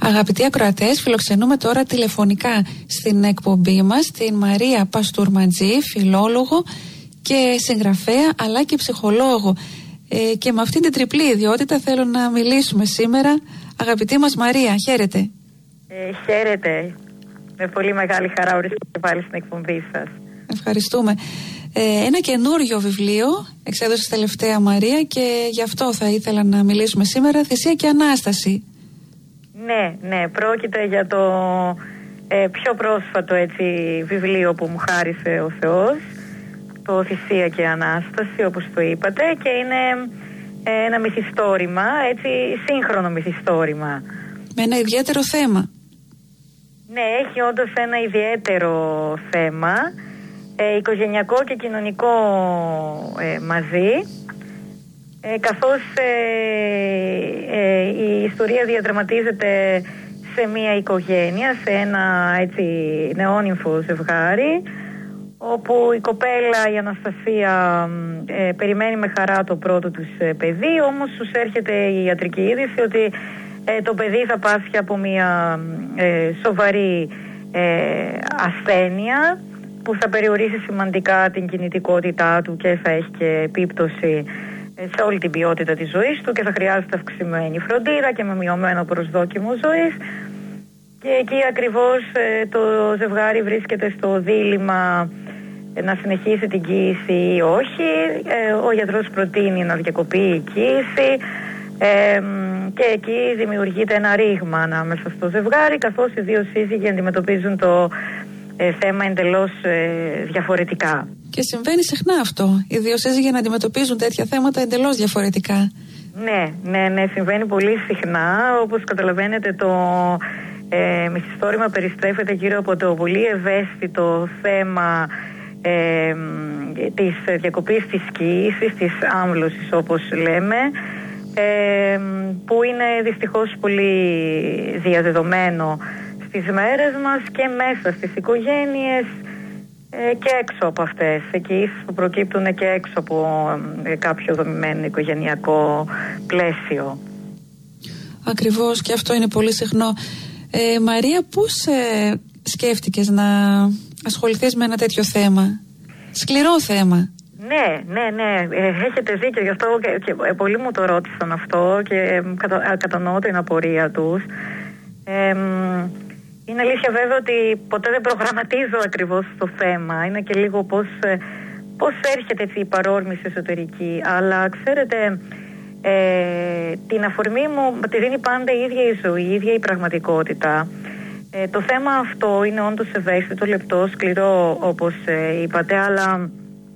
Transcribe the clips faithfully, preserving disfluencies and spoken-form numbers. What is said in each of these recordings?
Αγαπητοί ακροατές, φιλοξενούμε τώρα τηλεφωνικά στην εκπομπή μας την Μαρία Παστούρματζή, φιλόλογο και συγγραφέα αλλά και ψυχολόγο. Ε, και με αυτήν την τριπλή ιδιότητα θέλω να μιλήσουμε σήμερα. Αγαπητή μας Μαρία, χαίρετε. Ε, χαίρετε. Με πολύ μεγάλη χαρά βρίσκομαι πάλι στην εκπομπή σας. Ευχαριστούμε. Ε, ένα καινούριο βιβλίο εξέδωσε τελευταία Μαρία και γι' αυτό θα ήθελα να μιλήσουμε σήμερα. Θυσία και Ανάσταση. Ναι, ναι, πρόκειται για το ε, πιο πρόσφατο έτσι, βιβλίο που μου χάρισε ο Θεός, το Θυσία και Ανάσταση, όπως το είπατε, και είναι ε, ένα μυθιστόρημα, έτσι, σύγχρονο μυθιστόρημα. Με ένα ιδιαίτερο θέμα. Ναι, έχει όντως ένα ιδιαίτερο θέμα, ε, οικογενειακό και κοινωνικό ε, μαζί. Ε, καθώς ε, ε, η ιστορία διαδραματίζεται σε μια οικογένεια, σε ένα έτσι νεόνυμφο ζευγάρι, όπου η κοπέλα, η Αναστασία, ε, περιμένει με χαρά το πρώτο τους ε, παιδί, όμως τους έρχεται η ιατρική είδηση ότι ε, το παιδί θα πάσχει από μια ε, σοβαρή ε, ασθένεια που θα περιορίσει σημαντικά την κινητικότητά του και θα έχει και επίπτωση σε όλη την ποιότητα της ζωής του και θα χρειάζεται αυξημένη φροντίδα και με μειωμένο προσδόκιμο ζωής. Και εκεί ακριβώς ε, το ζευγάρι βρίσκεται στο δίλημμα ε, να συνεχίσει την κοίηση ή όχι. Ε, ο γιατρός προτείνει να διακοπεί η κοίηση ε, και εκεί δημιουργείται ένα ρήγμα ανάμεσα στο ζευγάρι, καθώς οι δύο σύζυγοι αντιμετωπίζουν το ε, θέμα εντελώς ε, διαφορετικά. Και συμβαίνει συχνά αυτό. Οι δύο σύζυγοι να αντιμετωπίζουν τέτοια θέματα εντελώς διαφορετικά. Ναι, ναι, ναι, συμβαίνει πολύ συχνά. Όπως καταλαβαίνετε, το ε, μυθιστόρημα περιστρέφεται γύρω από το πολύ ευαίσθητο θέμα ε, της διακοπής της κοίησης, της άμβλωσης όπως λέμε, ε, που είναι δυστυχώς πολύ διαδεδομένο στις μέρες μας και μέσα στις οικογένειες και έξω από αυτές, εκεί που προκύπτουν και έξω από κάποιο δομημένο οικογενειακό πλαίσιο. Ακριβώς, και αυτό είναι πολύ συχνό. Ε, Μαρία, πώς ε, σκέφτηκες να ασχοληθείς με ένα τέτοιο θέμα? Σκληρό θέμα. Ναι, ναι, ναι, ε, έχετε δίκιο, γι' αυτό και, και ε, πολλοί μου το ρώτησαν αυτό και ε, κατα, κατανοώ την απορία τους. Ε, Είναι αλήθεια βέβαια ότι ποτέ δεν προγραμματίζω ακριβώς το θέμα. Είναι και λίγο πώς, πώς έρχεται έτσι η παρόρμηση εσωτερική. Αλλά ξέρετε, ε, την αφορμή μου τη δίνει πάντα η ίδια η ζωή, η ίδια η πραγματικότητα. Ε, το θέμα αυτό είναι όντως ευαίσθητο, λεπτό, σκληρό όπως ε, είπατε, αλλά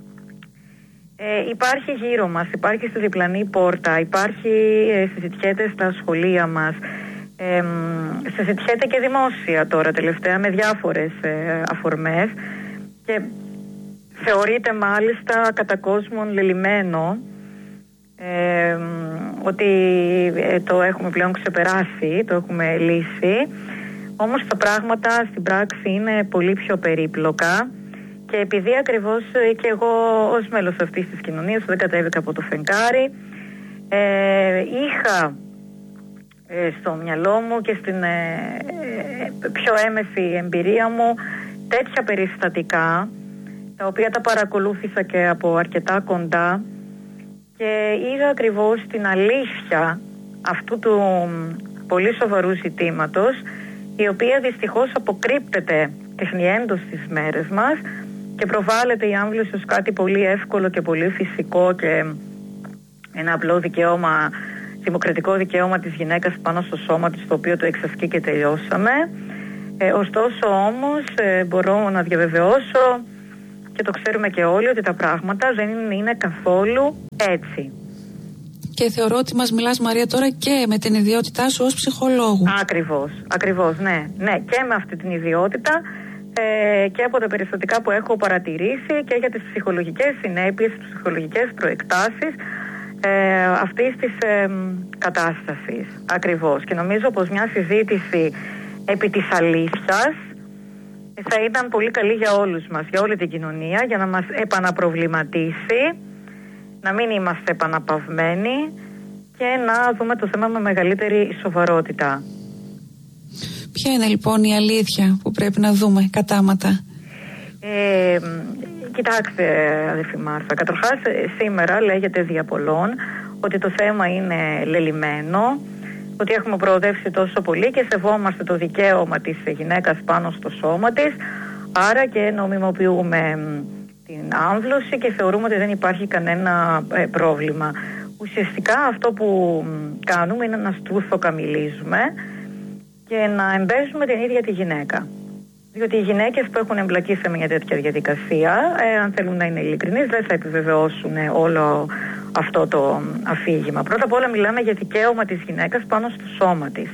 ε, υπάρχει γύρω μας, υπάρχει στη διπλανή πόρτα, υπάρχει, ε, συζητιέται στα σχολεία μας. Ε, συζητιέται και δημόσια τώρα τελευταία με διάφορες ε, αφορμές και θεωρείται μάλιστα κατά κόσμον λελειμμένο ε, ότι ε, το έχουμε πλέον ξεπεράσει, το έχουμε λύσει. Όμως τα πράγματα στην πράξη είναι πολύ πιο περίπλοκα και επειδή ακριβώς ε, και εγώ ως μέλος αυτής της κοινωνίας δεν κατέβηκα από το φεγγάρι, ε, είχα στο μυαλό μου και στην ε, πιο έμεση εμπειρία μου τέτοια περιστατικά, τα οποία τα παρακολούθησα και από αρκετά κοντά και είδα ακριβώς την αλήθεια αυτού του πολύ σοβαρού ζητήματος, η οποία δυστυχώς αποκρύπτεται τεχνιέντος στις μέρες μας και προβάλλεται η άμβλωση ως κάτι πολύ εύκολο και πολύ φυσικό και ένα απλό δικαίωμα, δημοκρατικό δικαίωμα της γυναίκας πάνω στο σώμα της, το οποίο το εξασκεί και τελειώσαμε. Ε, ωστόσο όμως ε, μπορώ να διαβεβαιώσω και το ξέρουμε και όλοι ότι τα πράγματα δεν είναι καθόλου έτσι. Και θεωρώ ότι μας μιλάς, Μαρία, τώρα και με την ιδιότητά σου ως ψυχολόγου. Ακριβώς, ακριβώς, ναι. Ναι, και με αυτή την ιδιότητα ε, και από τα περιστατικά που έχω παρατηρήσει και για τις ψυχολογικές συνέπειες, τις ψυχολογικές προεκτάσεις Ε, αυτής της ε, κατάστασης ακριβώς. Και νομίζω πως μια συζήτηση επί της αλήθειας θα ήταν πολύ καλή για όλους μας, για όλη την κοινωνία, για να μας επαναπροβληματίσει, να μην είμαστε επαναπαυμένοι και να δούμε το θέμα με μεγαλύτερη σοβαρότητα. Ποια είναι λοιπόν η αλήθεια που πρέπει να δούμε κατάματα? Ε, κοιτάξτε αδερφή Μάρθα, καταρχάς σήμερα λέγεται δια πολλών ότι το θέμα είναι λελειμμένο, ότι έχουμε προοδεύσει τόσο πολύ και σεβόμαστε το δικαίωμα της γυναίκας πάνω στο σώμα της, άρα και νομιμοποιούμε την άμβλωση και θεωρούμε ότι δεν υπάρχει κανένα ε, πρόβλημα. Ουσιαστικά αυτό που κάνουμε είναι να στρουθοκαμιλίζουμε και να εμπέζουμε την ίδια τη γυναίκα. Διότι οι γυναίκες που έχουν εμπλακεί σε μια τέτοια διαδικασία, ε, αν θέλουν να είναι ειλικρινείς, δεν θα επιβεβαιώσουν όλο αυτό το αφήγημα. Πρώτα απ' όλα μιλάμε για δικαίωμα της γυναίκας πάνω στο σώμα της.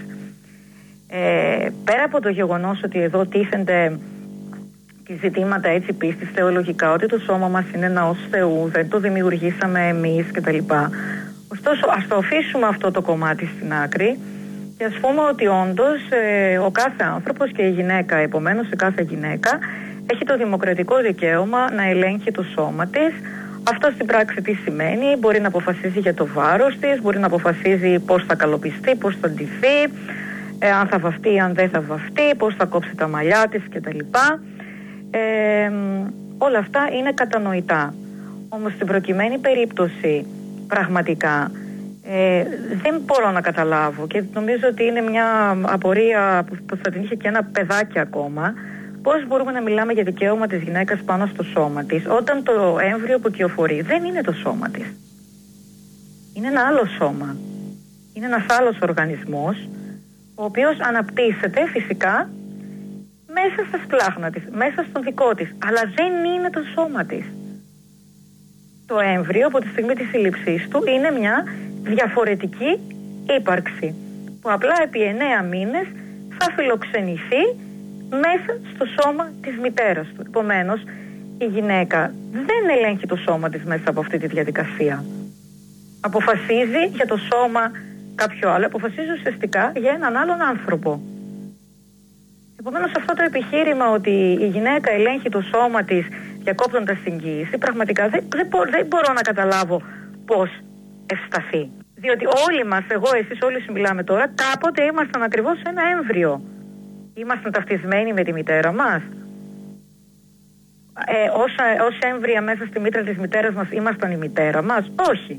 Ε, πέρα από το γεγονός ότι εδώ τίθενται και ζητήματα έτσι πίστης θεολογικά, ότι το σώμα μας είναι ναός Θεού, δεν το δημιουργήσαμε εμείς κτλ. Ωστόσο, ας το αφήσουμε αυτό το κομμάτι στην άκρη και ας πούμε ότι όντως ε, ο κάθε άνθρωπος και η γυναίκα, επομένως η κάθε γυναίκα, έχει το δημοκρατικό δικαίωμα να ελέγχει το σώμα της. Αυτό στην πράξη τι σημαίνει? Μπορεί να αποφασίζει για το βάρος της, μπορεί να αποφασίζει πώς θα καλοπιστεί, πώς θα ντυθεί, ε, αν θα βαφτεί, αν δεν θα βαφτεί, πώς θα κόψει τα μαλλιά της κτλ. Ε, όλα αυτά είναι κατανοητά. Όμως στην προκειμένη περίπτωση πραγματικά ε, δεν μπορώ να καταλάβω και νομίζω ότι είναι μια απορία που θα την είχε και ένα παιδάκι ακόμα, πώς μπορούμε να μιλάμε για δικαίωμα της γυναίκας πάνω στο σώμα της όταν το έμβριο που κυοφορεί δεν είναι το σώμα της. Είναι ένα άλλο σώμα. Είναι ένας άλλος οργανισμός ο οποίος αναπτύσσεται φυσικά μέσα στα σπλάχνα της, μέσα στον δικό της, αλλά δεν είναι το σώμα της. Το έμβριο από τη στιγμή της σύλληψής του είναι μια διαφορετική ύπαρξη που απλά επί εννέα μήνες θα φιλοξενηθεί μέσα στο σώμα της μητέρας του. Επομένως, η γυναίκα δεν ελέγχει το σώμα της μέσα από αυτή τη διαδικασία. Αποφασίζει για το σώμα κάποιο άλλο, αποφασίζει ουσιαστικά για έναν άλλον άνθρωπο. Επομένως, αυτό το επιχείρημα ότι η γυναίκα ελέγχει το σώμα της διακόπτοντας την κοίηση, πραγματικά δεν, δεν, μπο, δεν μπορώ να καταλάβω πώς ευσταθεί. Διότι όλοι μας, εγώ, εσείς, όλοι μιλάμε τώρα, κάποτε ήμασταν ακριβώς ένα έμβριο. Ήμασταν ταυτισμένοι με τη μητέρα μας. Ε, όσα, ως έμβρια μέσα στη μήτρα της μητέρας μας ήμασταν η μητέρα μας. Όχι.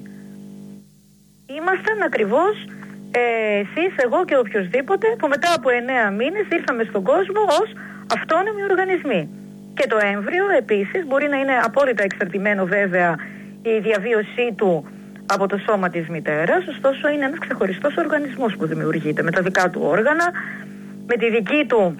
Ήμασταν ακριβώς ε, εσείς, εγώ και οποιοδήποτε που μετά από εννέα μήνες ήρθαμε στον κόσμο ως αυτόνομοι οργανισμοί. Και το έμβριο επίσης μπορεί να είναι απόλυτα εξαρτημένο βέβαια η διαβίωσή του από το σώμα της μητέρας, ωστόσο είναι ένας ξεχωριστός οργανισμός που δημιουργείται με τα δικά του όργανα, με τη δική του,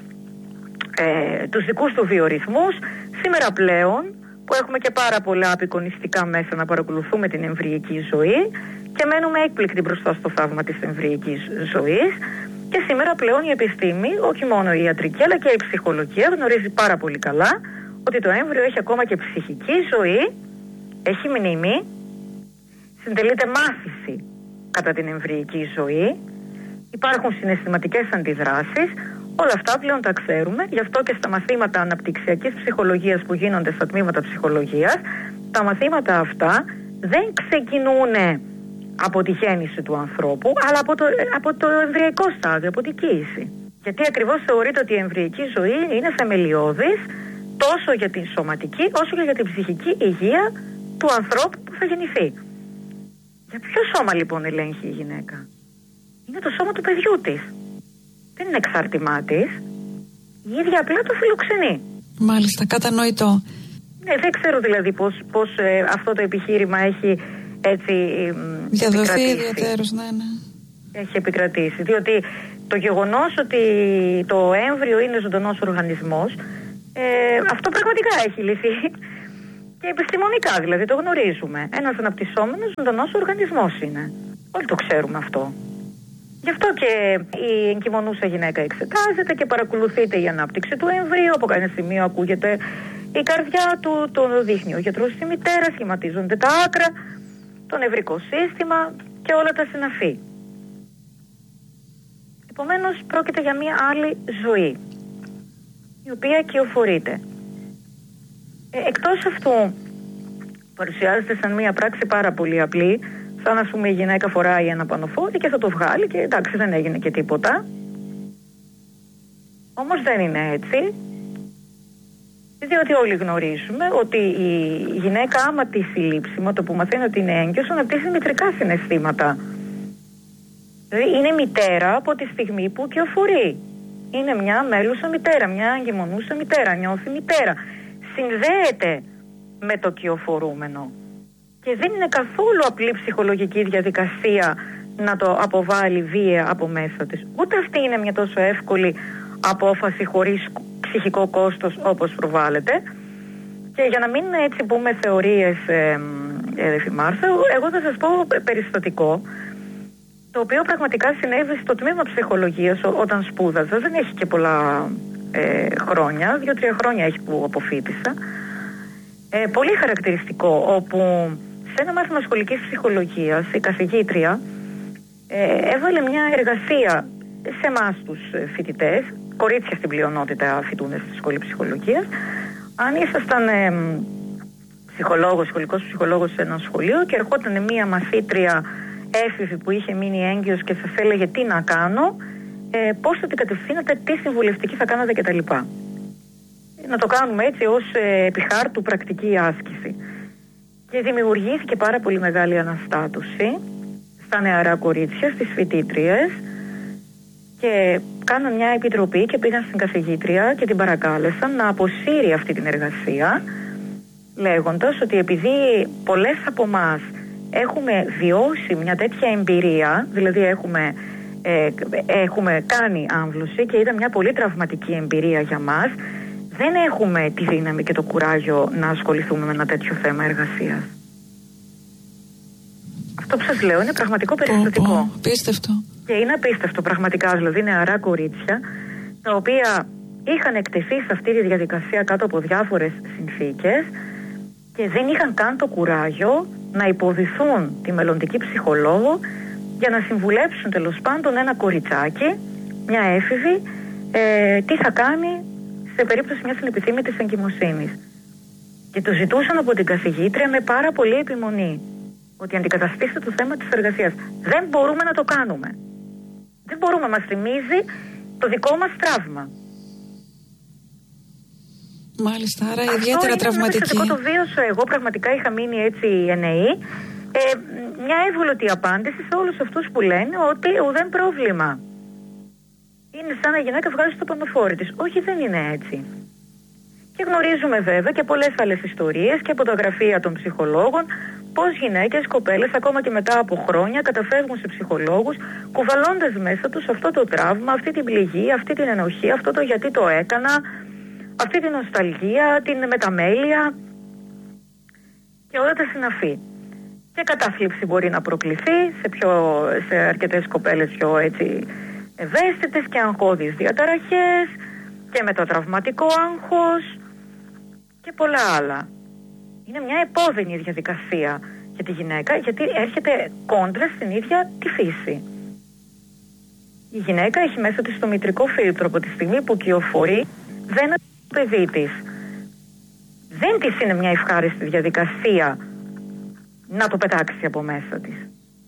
ε, τους δικούς του βιορυθμούς. Σήμερα πλέον που έχουμε και πάρα πολλά απεικονιστικά μέσα να παρακολουθούμε την εμβρυϊκή ζωή και μένουμε έκπληκτοι μπροστά στο θαύμα της εμβρυϊκής ζωής, και σήμερα πλέον η επιστήμη, όχι μόνο η ιατρική αλλά και η ψυχολογία, γνωρίζει πάρα πολύ καλά ότι το έμβριο έχει ακόμα και ψυχική ζωή, έχει μνήμη, συντελείται μάθηση κατά την εμβρυϊκή ζωή, υπάρχουν συναισθηματικές αντιδράσεις. Όλα αυτά πλέον τα ξέρουμε, γι' αυτό και στα μαθήματα αναπτυξιακής ψυχολογίας που γίνονται στα τμήματα ψυχολογίας, τα μαθήματα αυτά δεν ξεκινούν από τη γέννηση του ανθρώπου, αλλά από το, από το εμβρυϊκό στάδιο, από την κοίηση. Γιατί ακριβώς θεωρείται ότι η εμβρυϊκή ζωή είναι θεμελιώδης τόσο για την σωματική όσο και για την ψυχική υγεία του ανθρώπου που θα γεννηθεί. Για ποιο σώμα λοιπόν ελέγχει η γυναίκα? Είναι το σώμα του παιδιού της. Δεν είναι εξάρτημά της. Η ίδια απλά το φιλοξενεί. Μάλιστα, κατανοητό. Ναι, δεν ξέρω δηλαδή πώς, πώς ε, αυτό το επιχείρημα έχει έτσι διαδοθεί ιδιαίτερως, ναι, ναι. Έχει επικρατήσει. Διότι το γεγονός ότι το έμβριο είναι ζωντανός οργανισμός, ε, αυτό πραγματικά έχει λυθεί. Και επιστημονικά δηλαδή το γνωρίζουμε. Ένας αναπτυσσόμενος ζωντανός οργανισμός είναι. Όλοι το ξέρουμε αυτό. Γι' αυτό και η εγκυμονούσα γυναίκα εξετάζεται και παρακολουθείται η ανάπτυξη του εμβρίου. Από κανένα σημείο ακούγεται η καρδιά του, το δείχνει ο γιατρός στη μητέρα, σχηματίζονται τα άκρα, το νευρικό σύστημα και όλα τα συναφή. Επομένως πρόκειται για μια άλλη ζωή, η οποία κυοφορείται. Ε, εκτός αυτού παρουσιάζεται σαν μια πράξη πάρα πολύ απλή, σαν ας πούμε η γυναίκα φοράει ένα πανοφόρι και θα το βγάλει και εντάξει δεν έγινε και τίποτα. Όμως δεν είναι έτσι, διότι όλοι γνωρίζουμε ότι η γυναίκα, άμα τη συλλήψει, με το που μαθαίνει ότι είναι έγκυος, αναπτύσσει μητρικά συναισθήματα. Δηλαδή είναι μητέρα από τη στιγμή που κυοφορεί. Είναι μια μέλουσα μητέρα, μια εγκυμονούσα μητέρα, νιώθει μητέρα. Συνδέεται με το κυοφορούμενο. Και δεν είναι καθόλου απλή ψυχολογική διαδικασία να το αποβάλει βία από μέσα της. Ούτε αυτή είναι μια τόσο εύκολη απόφαση χωρίς ψυχικό κόστος όπως προβάλλεται. Και για να μην έτσι πούμε θεωρίες ε, ε, Φημάρθα, εγώ θα σας πω περιστατικό, το οποίο πραγματικά συνέβη στο τμήμα ψυχολογίας όταν σπούδαζα. Δεν έχει και πολλά ε, χρόνια, δύο-τρία χρόνια έχει που αποφοίτησα. Ε, πολύ χαρακτηριστικό, όπου σε ένα μάθημα σχολικής ψυχολογίας η καθηγήτρια ε, έβαλε μια εργασία σε εμάς τους φοιτητές, κορίτσια στην πλειονότητα φοιτούν στη σχολή ψυχολογίας. Αν ήσασταν ε, ψυχολόγος, σχολικός ψυχολόγος σε ένα σχολείο και ερχόταν μια μαθήτρια έφηβη που είχε μείνει έγκυος και σας έλεγε τι να κάνω, ε, πώς θα την κατευθύνατε, τι συμβουλευτική θα κάνατε κτλ. Να το κάνουμε έτσι ως ε, επιχάρτου πρακτική άσκηση. Και δημιουργήθηκε πάρα πολύ μεγάλη αναστάτωση στα νεαρά κορίτσια, στις φοιτήτριες, και κάναν μια επιτροπή και πήγαν στην καθηγήτρια και την παρακάλεσαν να αποσύρει αυτή την εργασία, λέγοντας ότι επειδή πολλές από εμάς έχουμε βιώσει μια τέτοια εμπειρία, δηλαδή έχουμε, ε, έχουμε κάνει άμβλωση και ήταν μια πολύ τραυματική εμπειρία για μας, δεν έχουμε τη δύναμη και το κουράγιο να ασχοληθούμε με ένα τέτοιο θέμα εργασίας. Αυτό που σας λέω είναι πραγματικό περιστατικό. Απίστευτο. Και είναι απίστευτο πραγματικά, δηλαδή νεαρά κορίτσια τα οποία είχαν εκτεθεί σε αυτή τη διαδικασία κάτω από διάφορες συνθήκες και δεν είχαν καν το κουράγιο να υποδηθούν τη μελλοντική ψυχολόγο για να συμβουλέψουν τέλος πάντων ένα κοριτσάκι, μια έφηβη, ε, τι θα κάνει σε περίπτωση μιας ανεπιθύμητης εγκυμοσύνης. Και το ζητούσαν από την καθηγήτρια με πάρα πολύ επιμονή, ότι αντικαταστήστε το θέμα της εργασίας. Δεν μπορούμε να το κάνουμε. Δεν μπορούμε, μας θυμίζει το δικό μας τραύμα. Μάλιστα, άρα αυτό ιδιαίτερα τραυματική. Αυτό το βίωσα εγώ, πραγματικά είχα μείνει έτσι εννοεί. Ε, μια εύγλωτη απάντηση σε όλους αυτούς που λένε ότι ουδέν πρόβλημα. Είναι σαν να η γυναίκα βγάζει το πανοφόρι της. Όχι, δεν είναι έτσι. Και γνωρίζουμε βέβαια και πολλές άλλες ιστορίες και από τα γραφεία των ψυχολόγων πώς γυναίκες, κοπέλες, ακόμα και μετά από χρόνια καταφεύγουν σε ψυχολόγους κουβαλώντας μέσα τους αυτό το τραύμα, αυτή την πληγή, αυτή την ενοχή, αυτό το γιατί το έκανα, αυτή την νοσταλγία, την μεταμέλεια και όλα τα συναφή. Και κατάθλιψη μπορεί να προκληθεί σε, πιο, σε αρκετές κοπέλες πιο έτσι ευαίσθητες και αγχώδεις διαταραχές και μετατραυματικό άγχος και πολλά άλλα. Είναι μια επώδυνη διαδικασία για τη γυναίκα, γιατί έρχεται κόντρα στην ίδια τη φύση. Η γυναίκα έχει μέσα της το μητρικό φίλτρο από τη στιγμή που κυοφορεί, δεν είναι το παιδί της. Δεν της είναι μια ευχάριστη διαδικασία να το πετάξει από μέσα της.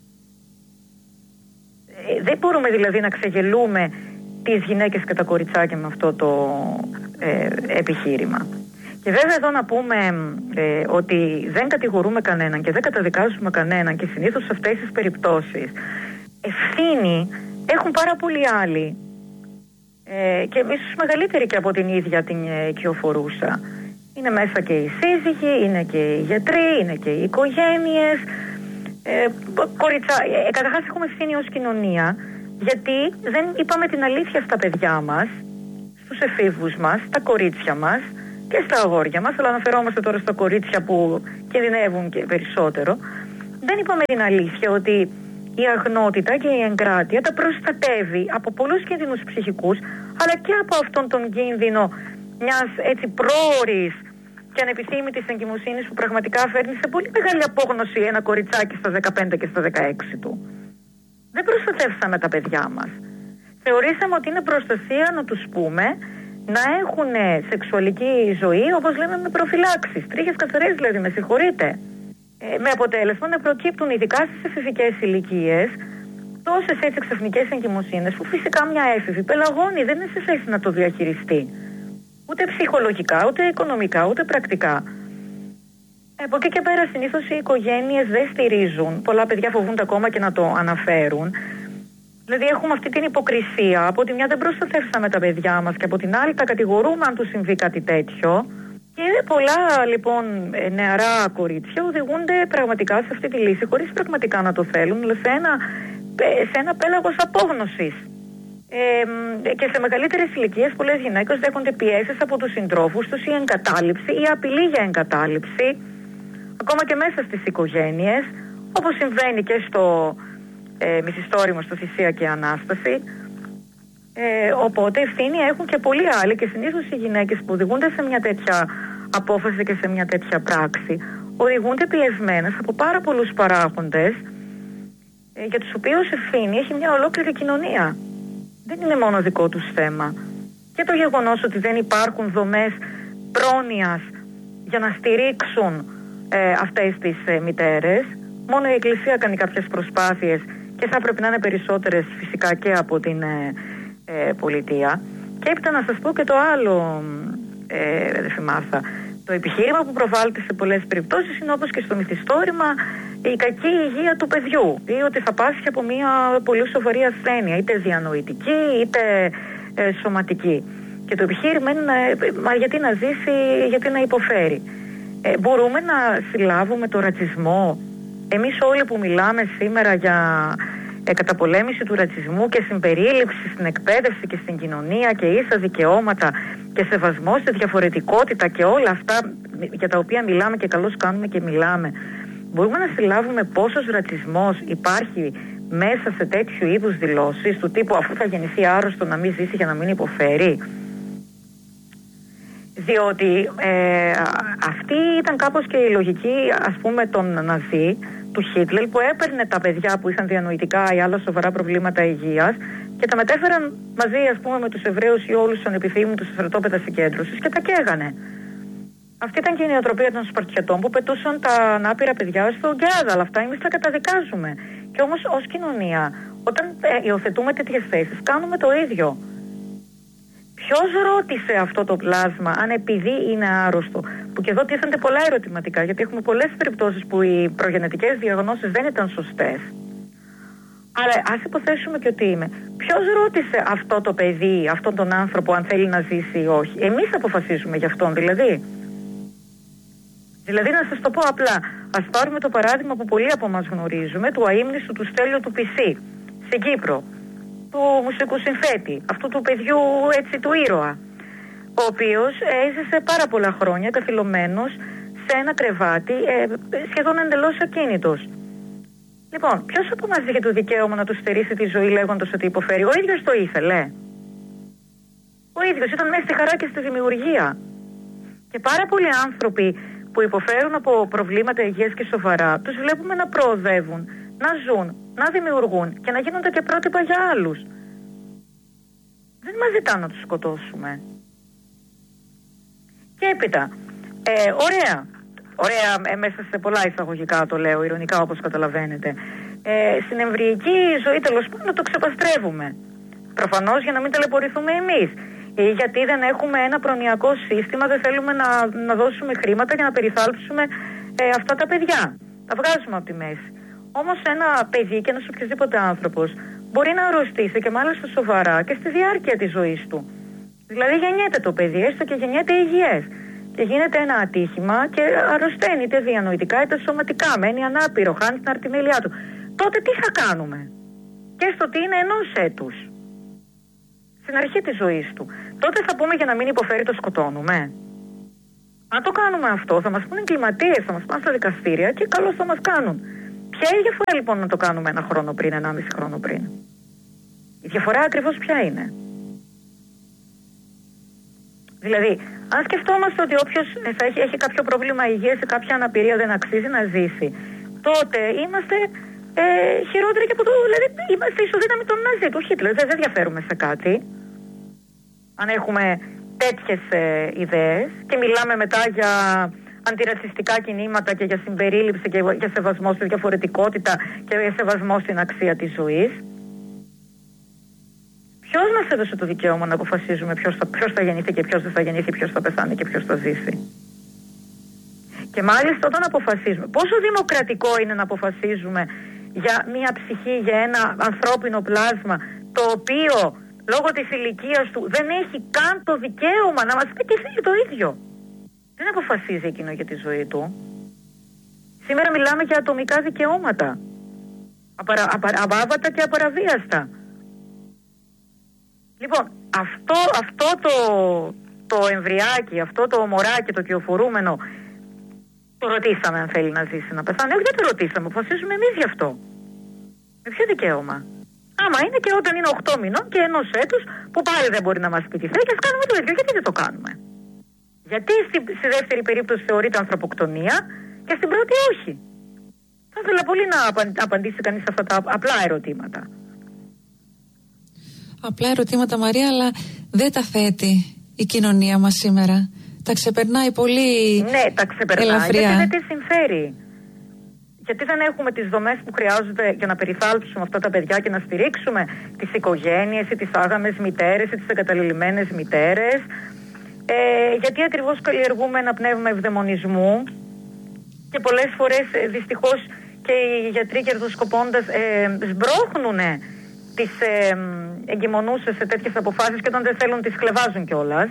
Ε, δεν μπορούμε δηλαδή να ξεγελούμε τις γυναίκες και τα κοριτσάκια με αυτό το ε, επιχείρημα. Και βέβαια εδώ να πούμε ε, ότι δεν κατηγορούμε κανέναν και δεν καταδικάζουμε κανέναν, και συνήθως σε αυτές τις περιπτώσεις ευθύνη έχουν πάρα πολλοί άλλοι ε, και ίσως μεγαλύτερη και από την ίδια την ε, οικειοφορούσα. Είναι μέσα και οι σύζυγοι, είναι και οι γιατροί, είναι και οι οικογένειες. Ε, κοριτσα... ε, καταρχάς έχουμε ευθύνη ως κοινωνία, γιατί δεν είπαμε την αλήθεια στα παιδιά μας, στους εφήβους μας, στα κορίτσια μας και στα αγόρια μας, αλλά αναφερόμαστε τώρα στα κορίτσια που κινδυνεύουν και περισσότερο. Δεν είπαμε την αλήθεια ότι η αγνότητα και η εγκράτεια τα προστατεύει από πολλούς κινδύνους ψυχικούς, αλλά και από αυτόν τον κίνδυνο μιας έτσι πρόωρης και ανεπιθύμητης εγκυμοσύνης που πραγματικά φέρνει σε πολύ μεγάλη απόγνωση ένα κοριτσάκι στα δεκαπέντε και στα δεκαέξι του. Δεν προστατεύσαμε τα παιδιά μας. Θεωρήσαμε ότι είναι προστασία να τους πούμε να έχουν σεξουαλική ζωή, όπως λέμε, με προφυλάξεις. Τρίχες καθαρές δηλαδή, με συγχωρείτε. Ε, με αποτέλεσμα να προκύπτουν ειδικά στις εφηβικές ηλικίες τόσες έτσι ξαφνικές εγκυμοσύνες που φυσικά μια έφηβη πελαγώνει, δεν είναι σε θέση να το διαχειριστεί. Ούτε ψυχολογικά, ούτε οικονομικά, ούτε πρακτικά. Από εκεί και πέρα συνήθως οι οικογένειες δεν στηρίζουν. Πολλά παιδιά φοβούνται ακόμα και να το αναφέρουν. Δηλαδή έχουμε αυτή την υποκρισία. Από τη μια δεν προστατεύσαμε τα παιδιά μας και από την άλλη τα κατηγορούμε αν τους συμβεί κάτι τέτοιο. Και πολλά λοιπόν νεαρά κορίτσια οδηγούνται πραγματικά σε αυτή τη λύση χωρίς πραγματικά να το θέλουν, αλλά σε ένα, σε ένα πέλαγος απόγνωσης. Ε, και σε μεγαλύτερες ηλικίες πολλές γυναίκες δέχονται πιέσεις από τους συντρόφους τους ή εγκατάλειψη ή απειλή για εγκατάλειψη, ακόμα και μέσα στις οικογένειες, όπως συμβαίνει και στο ε, μυθιστόρημα, στο Θησία και Ανάσταση. Ε, οπότε ευθύνη έχουν και πολλοί άλλοι και συνήθως οι γυναίκες που οδηγούνται σε μια τέτοια απόφαση και σε μια τέτοια πράξη οδηγούνται πιεσμένες από πάρα πολλούς παράγοντες ε, για τους οποίους ευθύνη έχει μια ολόκληρη κοινωνία. Δεν είναι μόνο δικό τους θέμα. Και το γεγονός ότι δεν υπάρχουν δομές πρόνοιας για να στηρίξουν ε, αυτές τις ε, μητέρες. Μόνο η Εκκλησία κάνει κάποιες προσπάθειες και θα πρέπει να είναι περισσότερες φυσικά και από την ε, ε, πολιτεία. Και έπειτα να σας πω και το άλλο, ε, δε Μάρθα. Το επιχείρημα που προβάλλεται σε πολλές περιπτώσεις είναι, όπως και στο μυθιστόρημα, η κακή υγεία του παιδιού ή ότι θα πάσχει από μια πολύ σοβαρή ασθένεια, είτε διανοητική είτε ε, σωματική. Και το επιχείρημα είναι μα γιατί να ζήσει, γιατί να υποφέρει. Ε, μπορούμε να συλλάβουμε το ρατσισμό. Εμείς όλοι που μιλάμε σήμερα για ε, καταπολέμηση του ρατσισμού και συμπερίληψη στην εκπαίδευση και στην κοινωνία και ίσα δικαιώματα και σεβασμό στη διαφορετικότητα και όλα αυτά για τα οποία μιλάμε και καλώς κάνουμε και μιλάμε, μπορούμε να συλλάβουμε πόσος ρατσισμός υπάρχει μέσα σε τέτοιου είδους δηλώσεις του τύπου αφού θα γεννηθεί άρρωστο να μην ζήσει για να μην υποφέρει? Διότι ε, αυτή ήταν κάπως και η λογική, ας πούμε, των Ναζί, του Χίτλερ, που έπαιρνε τα παιδιά που είχαν διανοητικά ή άλλα σοβαρά προβλήματα υγείας και τα μετέφεραν μαζί, ας πούμε, με τους Εβραίους ή όλους τους ανεπιθύμητους στα στρατόπεδα συγκέντρωσης και τα καίγανε. Αυτή ήταν και η νοοτροπία των Σπαρτιατών που πετούσαν τα ανάπηρα παιδιά στο γκέαδα. Αλλά αυτά εμείς τα καταδικάζουμε. Και όμως ως κοινωνία, όταν ε, υιοθετούμε τέτοιες θέσεις, κάνουμε το ίδιο. Ποιος ρώτησε αυτό το πλάσμα αν επειδή είναι άρρωστο? Που και εδώ τίθενται πολλά ερωτηματικά, γιατί έχουμε πολλές περιπτώσεις που οι προγενετικές διαγνώσεις δεν ήταν σωστές. Αλλά ας υποθέσουμε και ότι είμαι. Ποιος ρώτησε αυτό το παιδί, αυτόν τον άνθρωπο, αν θέλει να ζήσει ή όχι? Εμείς αποφασίζουμε γι' αυτόν δηλαδή. Δηλαδή, να σας το πω απλά, ας πάρουμε το παράδειγμα που πολλοί από μας γνωρίζουμε, του αείμνηστου του Στέλιου του Πισί στην Κύπρο, του μουσικού συνθέτη, αυτού του παιδιού έτσι του ήρωα, ο οποίος έζησε πάρα πολλά χρόνια καθυλωμένος σε ένα κρεβάτι, ε, σχεδόν εντελώς ακίνητος. Λοιπόν, ποιος από εμάς είχε το δικαίωμα να του στερήσει τη ζωή λέγοντας ότι υποφέρει? Ο ίδιος το ήθελε. Ο ίδιος ήταν μέσα στη χαρά και στη δημιουργία. Και πάρα πολλοί άνθρωποι που υποφέρουν από προβλήματα υγείας και σοβαρά, τους βλέπουμε να προοδεύουν, να ζουν, να δημιουργούν και να γίνονται και πρότυπα για άλλους. Δεν μας ζητάνε να τους σκοτώσουμε. Και έπειτα, ε, ωραία, ωραία ε, μέσα σε πολλά εισαγωγικά το λέω, ειρωνικά όπως καταλαβαίνετε, ε, στην εμβρυϊκή ζωή τέλος πάντων να το ξεπαστρεύουμε. Προφανώς για να μην ταλαιπωρηθούμε εμείς. Ή γιατί δεν έχουμε ένα προνοιακό σύστημα, δεν θέλουμε να, να δώσουμε χρήματα για να περιθάλψουμε ε, αυτά τα παιδιά. Τα βγάζουμε από τη μέση. Όμως ένα παιδί και ένας οποιοδήποτε άνθρωπος μπορεί να αρρωστήσει και μάλιστα σοβαρά και στη διάρκεια της ζωής του. Δηλαδή γεννιέται το παιδί, έστω και γεννιέται υγιές. Και γίνεται ένα ατύχημα και αρρωσταίνει είτε διανοητικά είτε σωματικά. Μένει ανάπηρο, χάνει την αρτιμέλειά του. Τότε τι θα κάνουμε? Και στο τι είναι ενός έτους. Στην αρχή της ζωής του. Τότε θα πούμε για να μην υποφέρει το σκοτώνουμε. Αν το κάνουμε αυτό θα μας πούνε εγκληματίες, θα μας πάνε στα δικαστήρια και καλώς θα μας κάνουν. Ποια είναι η διαφορά λοιπόν να το κάνουμε ένα χρόνο πριν, ενάμιση χρόνο πριν? Η διαφορά ακριβώς ποια είναι? Δηλαδή, αν σκεφτόμαστε ότι όποιος θα έχει, έχει κάποιο πρόβλημα υγείας σε κάποια αναπηρία δεν αξίζει να ζήσει, τότε είμαστε ε, χειρότεροι και από το. Δηλαδή, είμαστε ισοδύναμοι των Ναζί, του Χίτλερ. Δεν, δεν διαφέρουμε σε κάτι. Αν έχουμε τέτοιες ε, ιδέες και μιλάμε μετά για αντιρατσιστικά κινήματα και για συμπερίληψη και για σεβασμό στη διαφορετικότητα και για σεβασμό στην αξία της ζωής. Ποιος μας έδωσε το δικαίωμα να αποφασίζουμε ποιος θα, ποιος θα γεννηθεί και ποιος δεν θα γεννηθεί, ποιος θα πεθάνει και ποιος θα ζήσει? Και μάλιστα όταν αποφασίζουμε, πόσο δημοκρατικό είναι να αποφασίζουμε για μια ψυχή, για ένα ανθρώπινο πλάσμα, το οποίο λόγω της ηλικίας του δεν έχει καν το δικαίωμα να μας πει και θέλει το ίδιο. Δεν αποφασίζει εκείνο για τη ζωή του. Σήμερα μιλάμε για ατομικά δικαιώματα, απαρα, απαρα, απάβατα και απαραβίαστα. Λοιπόν, αυτό, αυτό το, το εμβριάκι, αυτό το μωράκι, το κυοφορούμενο, το ρωτήσαμε αν θέλει να ζήσει, να πεθάνει? Όχι, δεν το ρωτήσαμε, αποφασίζουμε εμείς γι' αυτό. Με ποιο δικαίωμα? Άμα είναι και όταν είναι οκτώ μηνών και ενός έτους που πάλι δεν μπορεί να μας πει τι θέλει, και ας κάνουμε το ίδιο. Γιατί δεν το κάνουμε? Γιατί στη, στη δεύτερη περίπτωση θεωρείται ανθρωποκτονία και στην πρώτη όχι? Θα ήθελα πολύ να απαντήσει κανείς αυτά τα απλά ερωτήματα. Απλά ερωτήματα, Μαρία, αλλά δεν τα θέτει η κοινωνία μας σήμερα. Τα ξεπερνάει πολύ. Ναι, τα ξεπερνάει ελαφριά. Γιατί δεν τη συμφέρει. Γιατί δεν έχουμε τις δομές που χρειάζονται για να περιθάλψουμε αυτά τα παιδιά και να στηρίξουμε τις οικογένειες ή τις άγαμες μητέρες ή τις εγκαταλελειμμένες μητέρες. Ε, γιατί ακριβώς καλλιεργούμε ένα πνεύμα ευδαιμονισμού και πολλές φορές δυστυχώς και οι γιατροί κερδοσκοπώντας ε, σμπρώχνουν τις ε, εγκυμονούσες σε τέτοιες αποφάσεις και όταν δεν θέλουν τις χλεβάζουν κιόλας.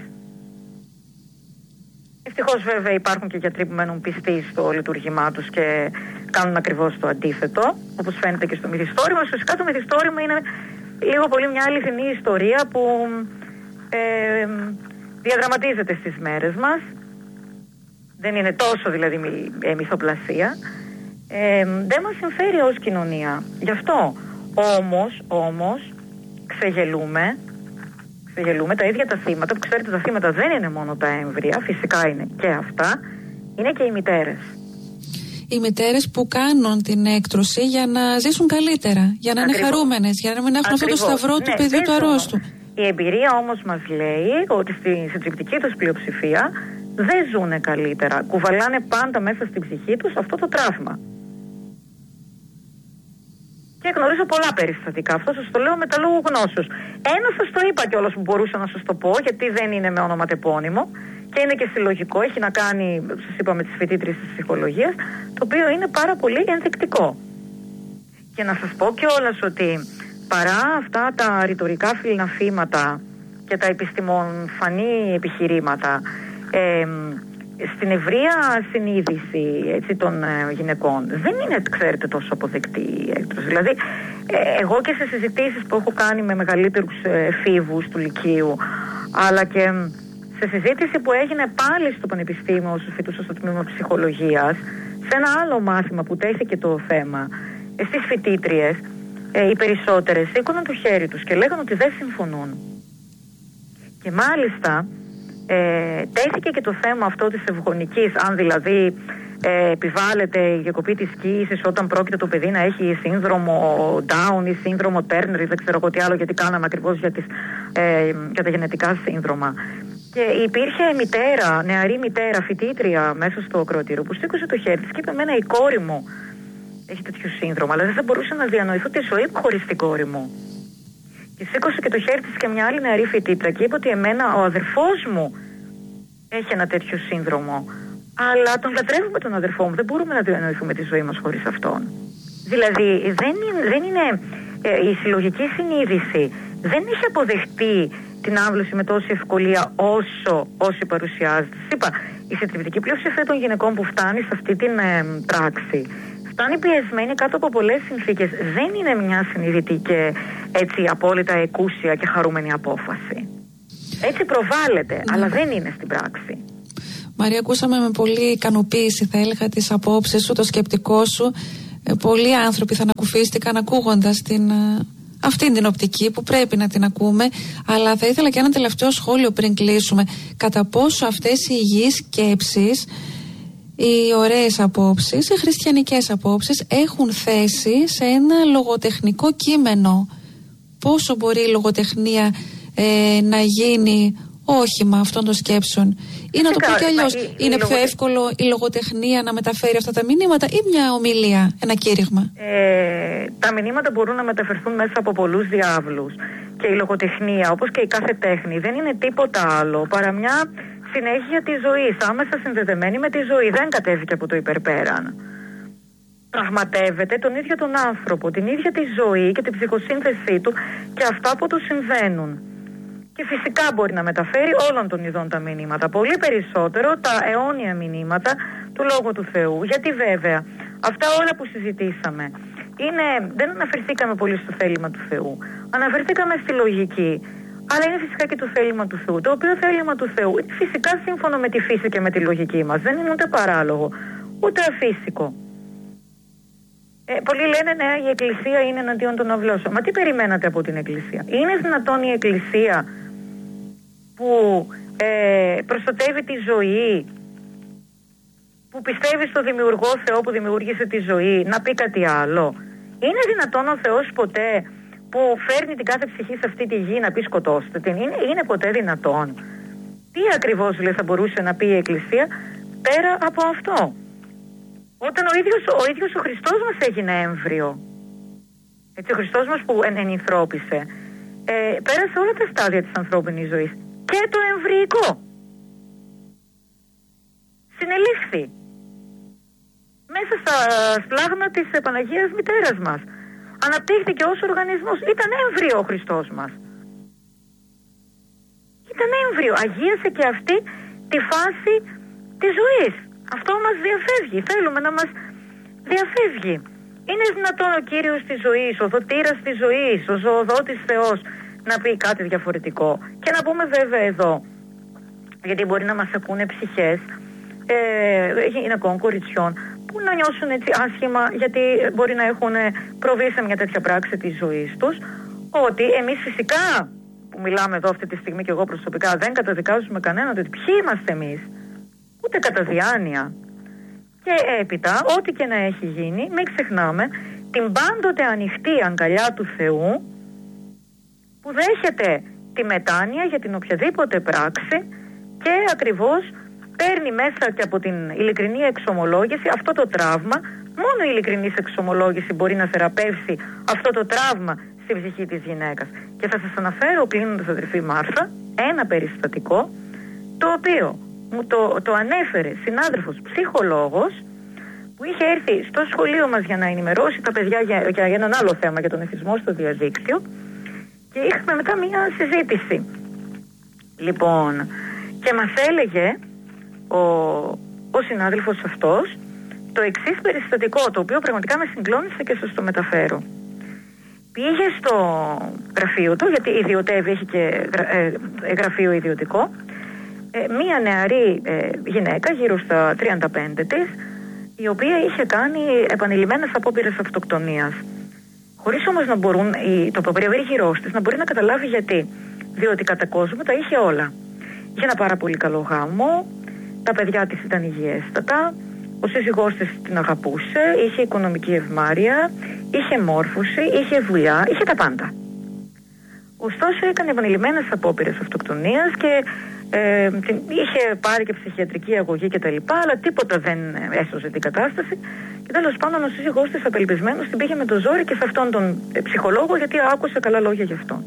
Ευτυχώς βέβαια υπάρχουν και γιατροί που μένουν πιστοί στο λειτουργήμά τους και κάνουν ακριβώς το αντίθετο, όπως φαίνεται και στο μυθιστόρημα. Φυσικά το μυθιστόρημα είναι λίγο πολύ μια αληθινή ιστορία που ε, διαδραματίζεται στις μέρες μας. Δεν είναι τόσο δηλαδή μυ, ε, μυθοπλασία. Ε, δεν μας συμφέρει ως κοινωνία. Γι' αυτό όμως, όμως ξεγελούμε ξεγελούμε τα ίδια τα θύματα, που ξέρετε τα θύματα δεν είναι μόνο τα έμβρια, φυσικά είναι και αυτά, είναι και οι μητέρες. Οι μητέρες που κάνουν την έκτρωση για να ζήσουν καλύτερα, για να Ακριβώς. είναι χαρούμενες, για να μην έχουν Ακριβώς. αυτό το σταυρό του ναι, παιδιού του αρρώστου. Η εμπειρία όμως μας λέει ότι στη συντριπτική τους πλειοψηφία δεν ζουνε καλύτερα. Κουβαλάνε πάντα μέσα στην ψυχή τους αυτό το τραύμα. Και γνωρίζω πολλά περιστατικά. Αυτό σας το λέω με τα λόγου γνώσεως. Ένα σας το είπα κιόλας που μπορούσα να σας το πω, γιατί δεν είναι με ονοματεπώνυμο και είναι και συλλογικό. Έχει να κάνει, σας είπα, με τις φοιτήτριες της ψυχολογίας, το οποίο είναι πάρα πολύ ενδεικτικό. Και να σας πω κιόλας ότι παρά αυτά τα ρητορικά φιλναφήματα και τα επιστημονφανή επιχειρήματα, ε, στην ευρεία συνείδηση έτσι, των ε, γυναικών δεν είναι, ξέρετε, τόσο αποδεκτή η έκτρωση. Δηλαδή, ε, εγώ και σε συζητήσεις που έχω κάνει με μεγαλύτερους ε, εφήβους του Λυκείου, αλλά και σε συζήτηση που έγινε πάλι στο Πανεπιστήμιο όσο φοιτούσα στο τμήμα ψυχολογίας, σε ένα άλλο μάθημα που τέθηκε το θέμα, ε, στις φοιτήτριες, ε, οι περισσότερες σήκωναν το χέρι τους και λέγανε ότι δεν συμφωνούν. Και μάλιστα Ε, τέθηκε και το θέμα αυτό της ευγονικής, αν δηλαδή ε, επιβάλλεται η διακοπή της κοίησης όταν πρόκειται το παιδί να έχει σύνδρομο Down ή σύνδρομο Turner ή δεν ξέρω εγώ τι άλλο, γιατί κάναμε ακριβώς για, τις, ε, για τα γενετικά σύνδρομα. Και υπήρχε μητέρα, νεαρή μητέρα, φοιτήτρια μέσα στο ακροατήριο που σήκωσε το χέρι της και είπε: εμένα η κόρη μου έχει τέτοιο σύνδρομο, αλλά δεν θα μπορούσα να διανοηθώ τη ζωή μου χωρίς την κόρη μου. Και σήκωσε και το χέρι της και μια άλλη νεαρή φοιτήτρια και είπε ότι εμένα ο αδερφός μου έχει ένα τέτοιο σύνδρομο. Αλλά τον λατρεύουμε τον αδερφό μου. Δεν μπορούμε να διανοηθούμε τη ζωή μας χωρίς αυτόν. Δηλαδή δεν είναι, δεν είναι ε, η συλλογική συνείδηση δεν έχει αποδεχτεί την άμβλωση με τόση ευκολία όσο, όσο παρουσιάζεται. Σας είπα, η συντριπτική πλειοψηφία των γυναικών που φτάνει σε αυτή την ε, πράξη φτάνει πιεσμένη κάτω από πολλές συνθήκες. Δεν είναι μια συνειδητή και έτσι απόλυτα εκούσια και χαρούμενη απόφαση. Έτσι προβάλλεται, ναι. αλλά δεν είναι στην πράξη. Μαρία, ακούσαμε με πολύ ικανοποίηση, θα έλεγα, τις απόψεις σου, το σκεπτικό σου. Ε, πολλοί άνθρωποι θα ανακουφίστηκαν ακούγοντας την, αυτήν την οπτική που πρέπει να την ακούμε. Αλλά θα ήθελα και ένα τελευταίο σχόλιο πριν κλείσουμε. Κατά πόσο αυτές οι υγιείς σκέψεις, οι ωραίες απόψεις, οι χριστιανικές απόψεις έχουν θέση σε ένα λογοτεχνικό κείμενο. Πόσο μπορεί η λογοτεχνία ε, να γίνει όχημα αυτών των σκέψεων, ή να το πω κι αλλιώς, είναι η πιο λογοτε... εύκολο η λογοτεχνία να μεταφέρει αυτά τα μηνύματα ή μια ομιλία, ένα κήρυγμα? Ε, τα μηνύματα μπορούν να μεταφερθούν μέσα από πολλούς διάβλους και η λογοτεχνία, όπως και η κάθε τέχνη, δεν είναι τίποτα άλλο παρά μια συνέχεια της ζωής, άμεσα συνδεδεμένη με τη ζωή. Δεν κατέβηκε από το υπερπέραν. Πραγματεύεται τον ίδιο τον άνθρωπο, την ίδια τη ζωή και την ψυχοσύνθεσή του και αυτά που του συμβαίνουν. Και φυσικά μπορεί να μεταφέρει όλων των ειδών τα μηνύματα. Πολύ περισσότερο τα αιώνια μηνύματα του Λόγου του Θεού. Γιατί βέβαια αυτά όλα που συζητήσαμε είναι, δεν αναφερθήκαμε πολύ στο θέλημα του Θεού. Αναφερθήκαμε στη λογική. Αλλά είναι φυσικά και το θέλημα του Θεού. Το οποίο θέλημα του Θεού είναι φυσικά σύμφωνο με τη φύση και με τη λογική μας. Δεν είναι ούτε παράλογο, ούτε αφύσικο. Ε, πολλοί λένε ναι, η Εκκλησία είναι εναντίον των αυλώσεων. Μα τι περιμένατε από την Εκκλησία? Είναι δυνατόν η Εκκλησία που ε, προστατεύει τη ζωή, που πιστεύει στο δημιουργό Θεό που δημιούργησε τη ζωή, να πει κάτι άλλο? Είναι δυνατόν ο Θεός ποτέ που φέρνει την κάθε ψυχή σε αυτή τη γη να πει σκοτώστε την? Είναι, είναι ποτέ δυνατόν? Τι ακριβώς λέει θα μπορούσε να πει η Εκκλησία πέρα από αυτό? Όταν ο ίδιος ο, ίδιος ο Χριστός μας έγινε έμβριο, έτσι, ο Χριστός μας που ενανθρώπισε, ε, πέρασε όλα τα στάδια της ανθρώπινης ζωής και το εμβρυϊκό. Συνελήφθη μέσα στα σπλάγνα της Παναγίας Μητέρας μας. Αναπτύχθηκε ως οργανισμός. Ήταν έμβριο ο Χριστός μας. Ήταν έμβριο. Αγίασε και αυτή τη φάση της ζωής. Αυτό μας διαφεύγει. Θέλουμε να μας διαφεύγει. Είναι δυνατόν ο Κύριος της ζωής, ο δοτήρας της ζωής, ο ζωοδότης Θεός να πει κάτι διαφορετικό? Και να πούμε βέβαια εδώ, γιατί μπορεί να μας ακούνε ψυχές ε, γυναικών, κοριτσιών που να νιώσουν έτσι άσχημα γιατί μπορεί να έχουν προβεί σε μια τέτοια πράξη της ζωής τους, ότι εμείς φυσικά που μιλάμε εδώ αυτή τη στιγμή και εγώ προσωπικά δεν καταδικάζουμε κανέναν, ότι ποιοι είμαστε εμείς, ούτε κατά διάνοια. Και έπειτα, ό,τι και να έχει γίνει, μην ξεχνάμε την πάντοτε ανοιχτή αγκαλιά του Θεού που δέχεται τη μετάνοια για την οποιαδήποτε πράξη και ακριβώς παίρνει μέσα και από την ειλικρινή εξομολόγηση αυτό το τραύμα. Μόνο η ειλικρινής εξομολόγηση μπορεί να θεραπεύσει αυτό το τραύμα στη ψυχή της γυναίκας. Και θα σας αναφέρω, κλείνοντας, αδερφή Μάρθα, ένα περιστατικό το οποίο μου το, το ανέφερε συνάδελφος ψυχολόγος που είχε έρθει στο σχολείο μας για να ενημερώσει τα παιδιά για, για, για έναν άλλο θέμα, για τον εθισμό στο διαδίκτυο, και είχαμε μετά μια συζήτηση. Λοιπόν, και μας έλεγε ο, ο συνάδελφος αυτός το εξής περιστατικό, το οποίο πραγματικά με συγκλώνησε και σας το μεταφέρω. Πήγε στο γραφείο του, γιατί ιδιωτεύει, έχει και ε, ε, γραφείο ιδιωτικό, ε, μία νεαρή ε, γυναίκα γύρω στα τριάντα πέντε της, η οποία είχε κάνει επανειλημμένες απόπειρες αυτοκτονίας. Χωρίς όμως να μπορούν, η, το περίγυρός της να μπορεί να καταλάβει γιατί. Διότι κατά κόσμο τα είχε όλα. Είχε ένα πάρα πολύ καλό γάμο, τα παιδιά της ήταν υγιέστατα, ο σύζυγός της την αγαπούσε, είχε οικονομική ευμάρεια, είχε μόρφωση, είχε δουλειά, είχε τα πάντα. Ωστόσο έκανε επανειλημμένες απόπειρες αυτοκτονίας και ε, την, είχε πάρει και ψυχιατρική αγωγή κτλ. Αλλά τίποτα δεν έσωσε την κατάσταση. Και τέλος πάντων ο σύζυγός της απελπισμένος την πήγε με το ζόρι και σε αυτόν τον ε, ψυχολόγο, γιατί άκουσε καλά λόγια γι' αυτό.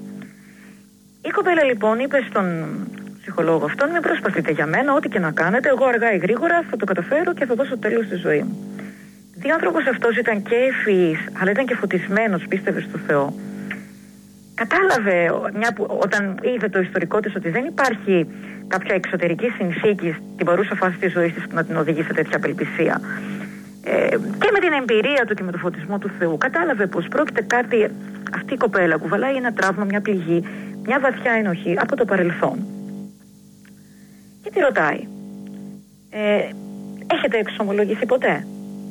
Η κοπέλα λοιπόν είπε στον ψυχολόγο αυτόν: μην προσπαθείτε για μένα, ό,τι και να κάνετε, εγώ αργά ή γρήγορα θα το καταφέρω και θα δώσω τέλος στη ζωή μου. Γιατί ο άνθρωπος αυτός ήταν και ευφυής, αλλά ήταν και φωτισμένος, πίστευε στο Θεό. Κατάλαβε, μια που, όταν είδε το ιστορικό της, ότι δεν υπάρχει κάποια εξωτερική συνθήκη στην παρούσα φάση της ζωής της που να την οδηγεί σε τέτοια απελπισία. Ε, και με την εμπειρία του και με το φωτισμό του Θεού, κατάλαβε πως πρόκειται κάτι. Αυτή η κοπέλα κουβαλάει ένα τραύμα, μια πληγή, μια βαθιά ενοχή από το παρελθόν. Και τη ρωτάει: ε, έχετε εξομολογηθεί ποτέ?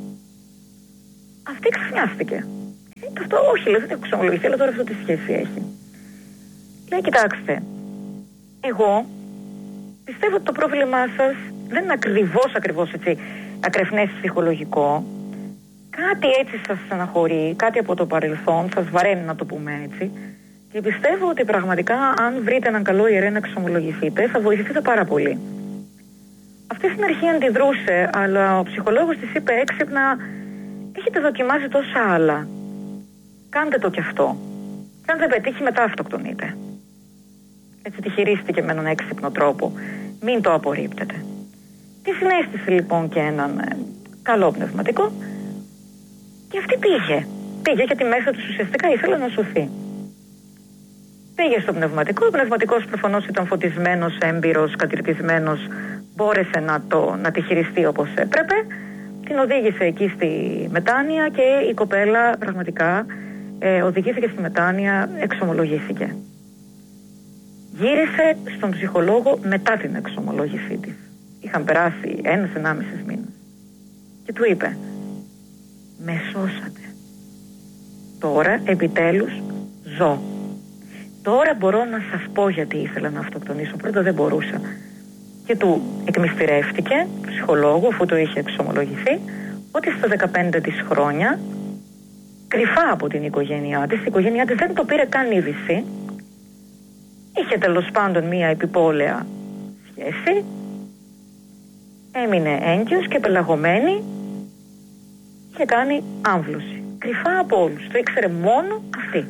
Αυτή ξαφνιάστηκε. Αυτό όχι, λέει, δεν έχω εξομολογηθεί, αλλά τώρα αυτό τι σχέση έχει? Λέει: κοιτάξτε, εγώ πιστεύω ότι το πρόβλημά σας δεν είναι ακριβώς, ακριβώς έτσι, ακρεφνές ψυχολογικό. Κάτι έτσι σας στεναχωρεί, κάτι από το παρελθόν, σας βαραίνει, να το πούμε έτσι. Και πιστεύω ότι πραγματικά, αν βρείτε έναν καλό ιερέα να εξομολογηθείτε, θα βοηθηθείτε πάρα πολύ. Αυτή στην αρχή αντιδρούσε, αλλά ο ψυχολόγος της είπε έξυπνα: έχετε δοκιμάσει τόσα άλλα. Κάντε το κι αυτό. Και αν δεν πετύχει, μετά αυτοκτονείται. Έτσι τη χειρίστηκε με έναν έξυπνο τρόπο. Μην το απορρίπτετε. Τη συνέστησε λοιπόν και έναν ε, καλό πνευματικό και αυτή πήγε. Πήγε γιατί μέσα του ουσιαστικά ήθελε να σωθεί. Πήγε στο πνευματικό. Ο πνευματικός προφανώς ήταν φωτισμένος, έμπειρος, κατηρτισμένος. Μπόρεσε να, το, να τη χειριστεί όπως έπρεπε. Την οδήγησε εκεί στη μετάνοια και η κοπέλα πραγματικά ε, οδηγήθηκε στη μετάνοια, εξομολογήθηκε. Γύρισε στον ψυχολόγο μετά την εξομολόγησή της. Είχαν περάσει ένας ενάμισης μήνας. Και του είπε, με σώσατε. Τώρα επιτέλους ζω. Τώρα μπορώ να σας πω γιατί ήθελα να αυτοκτονήσω. Πρώτα δεν μπορούσα. Και του εκμυστηρεύτηκε, ψυχολόγου, αφού το είχε εξομολογηθεί, ότι στα δεκαπέντε της χρόνια, κρυφά από την οικογένειά της, η οικογένειά της δεν το πήρε καν είδηση, είχε τέλος πάντων μία επιπόλαια σχέση, έμεινε έγκυος και πελαγωμένη, είχε κάνει άμβλωση. Κρυφά από όλους. Το ήξερε μόνο αυτή.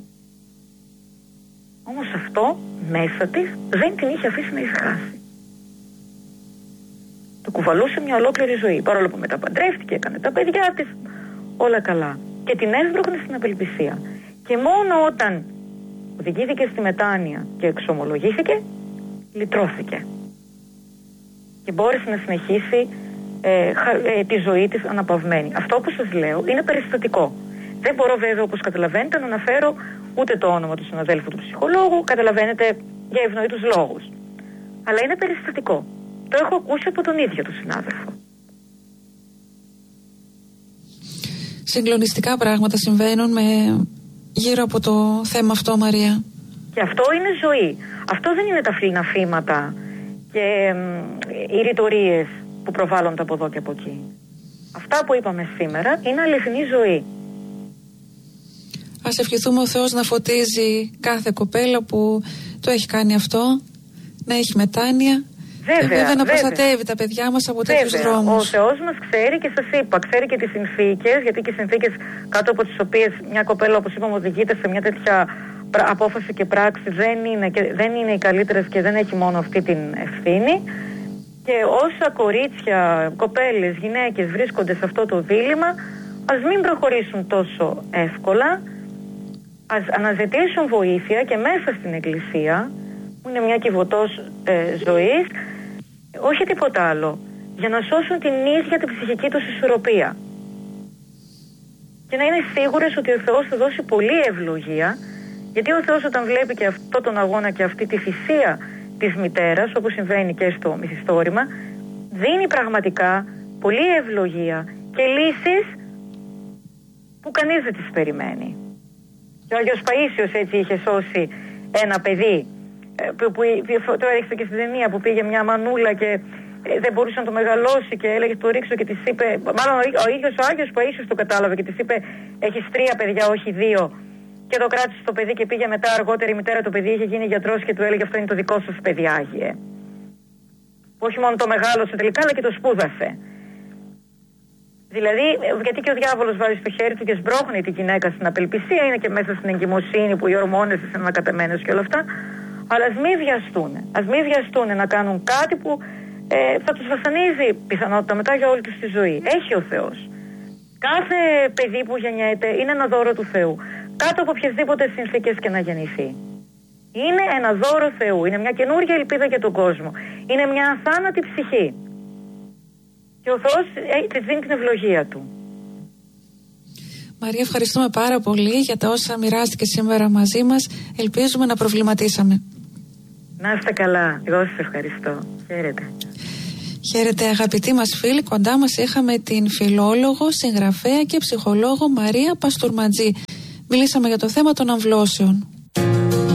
Όμως αυτό μέσα της δεν την είχε αφήσει να ησυχάσει. Το κουβαλούσε μια ολόκληρη ζωή. Παρόλο που μεταπαντρεύτηκε, έκανε τα παιδιά της, όλα καλά. Και την έσβρωχνε στην απελπισία. Και μόνο όταν οδηγήθηκε στη μετάνοια και εξομολογήθηκε, λυτρώθηκε. Και μπόρεσε να συνεχίσει ε, ε, τη ζωή της αναπαυμένη. Αυτό που σας λέω είναι περιστατικό. Δεν μπορώ βέβαια, όπως καταλαβαίνετε, να αναφέρω ούτε το όνομα του συναδέλφου του ψυχολόγου, καταλαβαίνετε, για ευνοήτους λόγους. Αλλά είναι περιστατικό. Το έχω ακούσει από τον ίδιο τον συνάδελφο. Συγκλονιστικά πράγματα συμβαίνουν με... γύρω από το θέμα αυτό, Μαρία. Και αυτό είναι ζωή. Αυτό δεν είναι τα φλήνα φήματα και οι ρητορίες που προβάλλονται από εδώ και από εκεί. Αυτά που είπαμε σήμερα είναι αληθινή ζωή. Ας ευχηθούμε ο Θεός να φωτίζει κάθε κοπέλα που το έχει κάνει αυτό, να έχει μετάνοια. Βέβαια, και βέβαια να βέβαια. προστατεύει τα παιδιά μας από τέτοιους δρόμους. Ο Θεός μας ξέρει και σας είπα, ξέρει και τις συνθήκες, γιατί και οι συνθήκες κάτω από τις οποίες μια κοπέλα, όπως είπαμε, οδηγείται σε μια τέτοια απόφαση και πράξη δεν είναι, και δεν είναι οι καλύτερες και δεν έχει μόνο αυτή την ευθύνη. Και όσα κορίτσια, κοπέλες, γυναίκες βρίσκονται σε αυτό το δίλημμα, ας μην προχωρήσουν τόσο εύκολα, ας αναζητήσουν βοήθεια και μέσα στην Εκκλησία, που είναι μια κυβωτός ε, ζωής, όχι τίποτα άλλο, για να σώσουν την ίδια την ψυχική τους ισορροπία. Και να είναι σίγουρες ότι ο Θεός θα δώσει πολλή ευλογία, γιατί ο Θεός όταν βλέπει και αυτό τον αγώνα και αυτή τη θυσία της μητέρας, όπως συμβαίνει και στο μυθιστόρημα, δίνει πραγματικά πολλή ευλογία και λύσεις που κανείς δεν τις περιμένει. Και ο Άγιος Παΐσιος έτσι είχε σώσει ένα παιδί που, που, που το έριξε και στην ταινία, που πήγε μια μανούλα και ε, δεν μπορούσε να το μεγαλώσει και έλεγε το ρίξω και της είπε, μάλλον ο, ο ίδιος ο Άγιος Παΐσιος το κατάλαβε και της είπε έχεις τρία παιδιά όχι δύο, και το κράτησε το παιδί και πήγε μετά αργότερα η μητέρα, το παιδί είχε γίνει γιατρός και του έλεγε αυτό είναι το δικό σας παιδί, Άγιε. Που όχι μόνο το μεγάλωσε τελικά αλλά και το σπούδασε. Δηλαδή, γιατί και ο διάβολος βάζει στο χέρι του και σμπρώχνει τη γυναίκα στην απελπισία, είναι και μέσα στην εγκυμοσύνη που οι ορμόνες είναι ανακατεμένες και όλα αυτά. Αλλά ας μην βιαστούν. Ας μην βιαστούν να κάνουν κάτι που ε, θα τους βασανίζει πιθανότητα μετά για όλη τους τη ζωή. Έχει ο Θεός. Κάθε παιδί που γεννιέται είναι ένα δώρο του Θεού. Κάτω από οποιασδήποτε συνθήκες και να γεννηθεί. Είναι ένα δώρο Θεού. Είναι μια καινούργια ελπίδα για τον κόσμο. Είναι μια αθάνατη ψυχή. Και ο Θεός της δίνει την ευλογία του. Μαρία, ευχαριστούμε πάρα πολύ για τα όσα μοιράστηκε σήμερα μαζί μας. Ελπίζουμε να προβληματίσαμε. Να είστε καλά. Εγώ σας ευχαριστώ. Χαίρετε. Χαίρετε αγαπητοί μας φίλοι. Κοντά μας είχαμε την φιλόλογο, συγγραφέα και ψυχολόγο Μαρία Παστουρματζή. Μιλήσαμε για το θέμα των αμβλώσεων.